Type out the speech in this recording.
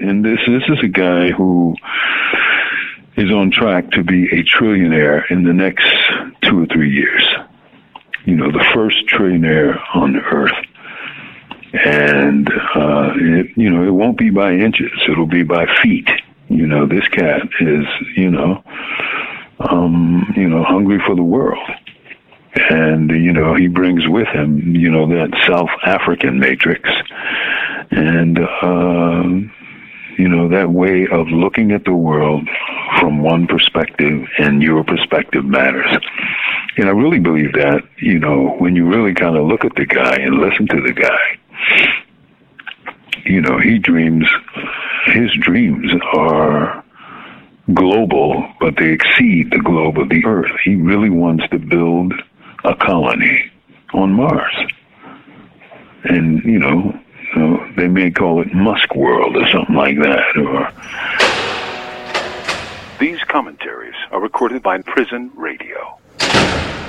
And this is a guy who is on track to be a trillionaire in the next 2 or 3 years. You know, the first trillionaire on Earth. And, it won't be by inches. It'll be by feet. You know, this cat is, hungry for the world. And, he brings with him, that South African matrix. And, that way of looking at the world from one perspective, and your perspective matters. And I really believe that, when you really kind of look at the guy and listen to the guy, his dreams are global, but they exceed the globe of the Earth. He really wants to build a colony on Mars. And, they may call it Musk World or something like that. These commentaries are recorded by Prison Radio.